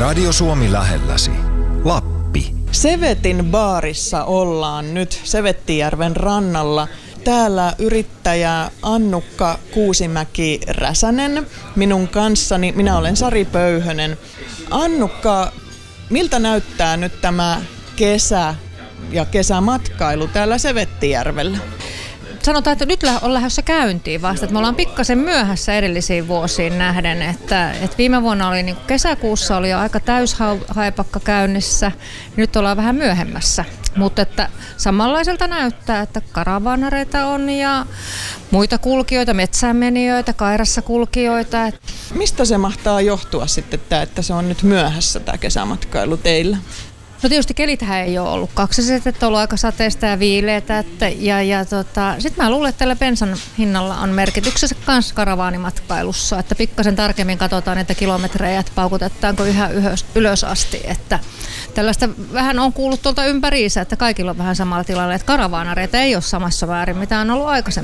Radio Suomi lähelläsi. Lappi. Sevetin baarissa ollaan nyt Sevettijärven rannalla. Täällä yrittäjä Annukka Kuusimäki-Räsänen minun kanssani. Minä olen Sari Pöyhönen. Annukka, miltä näyttää nyt tämä kesä ja kesämatkailu täällä Sevettijärvellä? Sanotaan, että nyt on lähdössä käyntiin vasta. Me ollaan pikkasen myöhässä edellisiin vuosiin nähden, että viime vuonna oli niin kesäkuussa oli jo aika täyshaipakka käynnissä, nyt ollaan vähän myöhemmässä. Mutta että samanlaiselta näyttää, että karavaanareita on ja muita kulkijoita, metsäänmenijöitä, kairassa kulkijoita. Mistä se mahtaa johtua sitten, että se on nyt myöhässä tämä kesämatkailu teillä? No tietysti kelithän ei ole ollut kaksiset, että on ollut aika sateista ja viileitä. Sitten mä luulen, että tällä bensan hinnalla on merkityksessä myös karavaanimatkailussa. Että pikkasen tarkemmin katsotaan niitä kilometrejä, että paukutetaanko yhä ylös asti. Että tällaista vähän on kuullut tuolta ympäriinsä, että kaikilla on vähän samalla tilalla, että karavaanareita ei ole samassa väärin, mitä on ollut aikaisemmin.